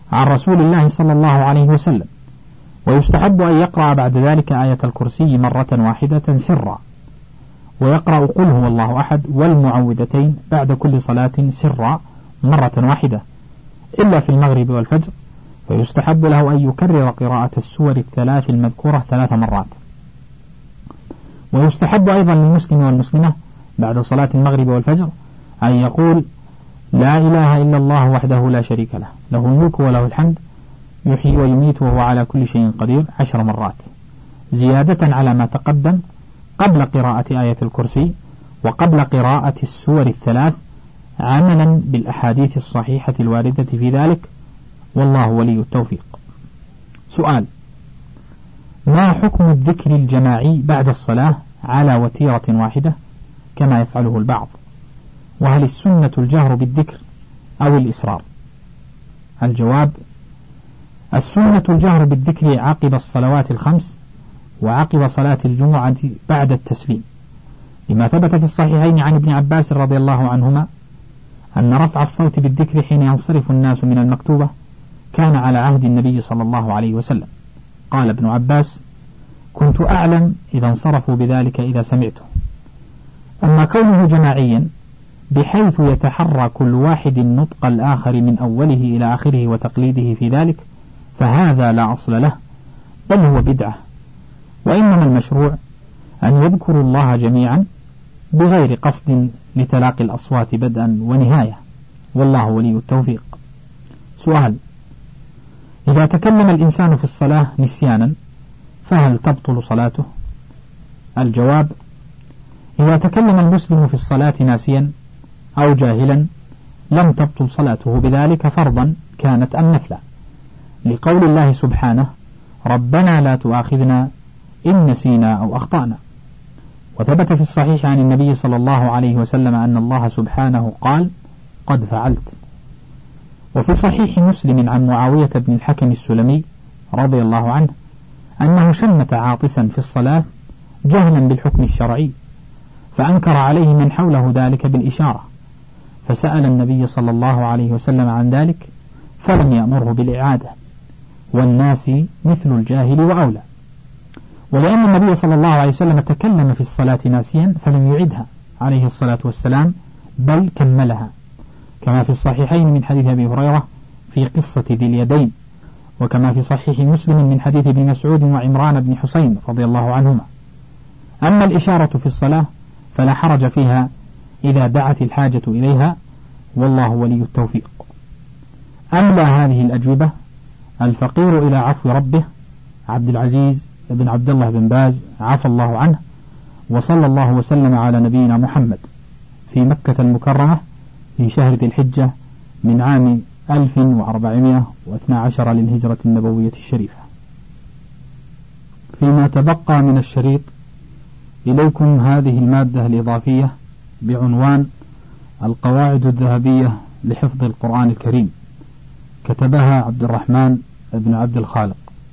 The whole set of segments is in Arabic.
عن رسول الله صلى الله عليه وسلم. ويستحب أن يقرأ بعد ذلك آية الكرسي مرة واحدة سرا، ويقرأ قل هو الله أحد والمعوذتين بعد كل صلاة سرا مرة واحدة، إلا في المغرب والفجر، فيستحب له أن يكرر قراءة السور الثلاث المذكورة 3 مرات. ويستحب أيضا للمسلم والمسلمة بعد صلاة المغرب والفجر أن يقول لا إله إلا الله وحده لا شريك له، له الملك وله الحمد، يحيي ويميت وهو على كل شيء قدير 10 مرات، زيادة على ما تقدم قبل قراءة آية الكرسي وقبل قراءة السور الثلاث، عملا بالأحاديث الصحيحة الواردة في ذلك، والله ولي التوفيق. سؤال: ما حكم الذكر الجماعي بعد الصلاة على وتيرة واحدة كما يفعله البعض؟ وهل السنة الجهر بالذكر أو الإسرار؟ الجواب: السنة الجهر بالذكر عقب الصلوات الخمس وعقب صلاة الجمعة بعد التسليم، لما ثبت في الصحيحين عن ابن عباس رضي الله عنهما أن رفع الصوت بالذكر حين ينصرف الناس من المكتوبة كان على عهد النبي صلى الله عليه وسلم. قال ابن عباس: كنت أعلم إذا انصرفوا بذلك إذا سمعته. أما كونه جماعيا بحيث يتحرى كل واحد نطق الآخر من أوله إلى آخره وتقليده في ذلك، فهذا لا أصل له، بل هو بدعة، وإنما المشروع أن يذكروا الله جميعا بغير قصد لتلاقي الأصوات بدءا ونهاية، والله ولي التوفيق. سؤال: إذا تكلم الإنسان في الصلاة نسيانا فهل تبطل صلاته؟ الجواب: إذا تكلم المسلم في الصلاة ناسيا أو جاهلا لم تبطل صلاته بذلك، فرضا كانت أم نفلا، لقول الله سبحانه: ربنا لا تؤاخذنا إن نسينا أو أخطأنا. وثبت في الصحيح عن النبي صلى الله عليه وسلم أن الله سبحانه قال: قد فعلت. وفي صحيح مسلم عن معاوية بن الحكم السلمي رضي الله عنه أنه شمت عاطسا في الصلاة جهلا بالحكم الشرعي، فأنكر عليه من حوله ذلك بالإشارة، فسأل النبي صلى الله عليه وسلم عن ذلك فلم يأمره بالإعادة، والناس مثل الجاهل وأولى. ولأن النبي صلى الله عليه وسلم تكلم في الصلاة ناسيا فلم يعدها عليه الصلاة والسلام، بل كملها، كما في الصحيحين من حديث أبي هريرة في قصة ذي اليدين، وكما في صحيح مسلم من حديث ابن مسعود وعمران بن حسين رضي الله عنهما. أما الإشارة في الصلاة فلا حرج فيها إذا دعت الحاجة إليها، والله ولي التوفيق. أملى هذه الأجوبة الفقير إلى عفو ربه عبد العزيز بن عبد الله بن باز عفى الله عنه، وصلى الله وسلم على نبينا محمد، في مكة المكرمة في شهر ذي الحجة من عام 1412 للهجرة النبوية الشريفة. فيما تبقى من الشريط إليكم هذه المادة الإضافية بعنوان القواعد الذهبية لحفظ القرآن الكريم، كتبها عبد الرحمن بن عبد الخالق.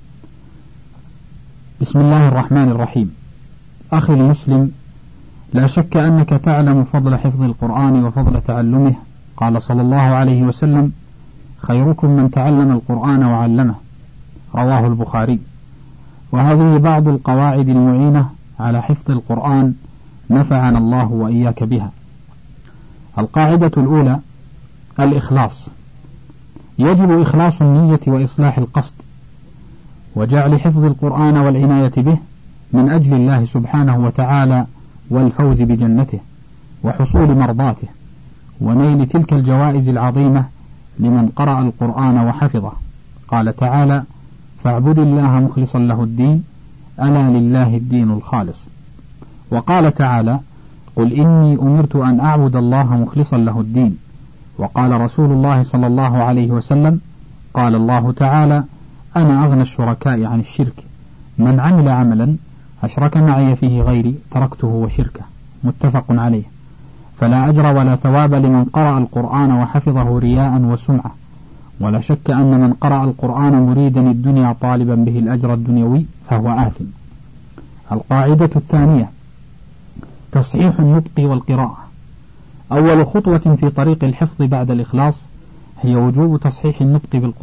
بسم الله الرحمن الرحيم. أخي المسلم، لا شك أنك تعلم فضل حفظ القرآن وفضل تعلمه. قال صلى الله عليه وسلم: خيركم من تعلم القرآن وعلمه، رواه البخاري. وهذه بعض القواعد المعينة على حفظ القرآن، نفعنا الله وإياك بها. القاعدة الأولى: الإخلاص. يجب إخلاص النية وإصلاح القصد، وجعل حفظ القرآن والعناية به من أجل الله سبحانه وتعالى، والفوز بجنته وحصول مرضاته ونيل تلك الجوائز العظيمة لمن قرأ القرآن وحفظه. قال تعالى: فاعبد الله مخلصا له الدين ألا لله الدين الخالص. وقال تعالى: قل إني أمرت أن أعبد الله مخلصا له الدين. وقال رسول الله صلى الله عليه وسلم: قال الله تعالى: أنا أغنى الشركاء عن الشرك، من عمل عملا أشرك معي فيه غيري تركته وشركه، متفق عليه. فلا أجر ولا ثواب لمن قرأ القرآن وحفظه رياء وسمعة، ولا شك أن من قرأ القرآن مريدا الدنيا طالبا به الأجر الدنيوي فهو آثم. القاعدة الثانية: تصحيح النطق والقراءة. أول خطوة في طريق الحفظ بعد الإخلاص هي وجوب تصحيح النطق بالقرآن